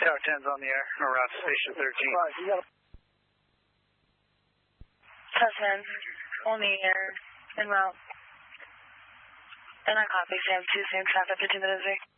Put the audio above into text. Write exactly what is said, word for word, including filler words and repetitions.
Tower ten's on the air, around Station thirteen. Right, you got a... ten, on the air, en route. And I copy Sam two, same traffic, fifteen minutes.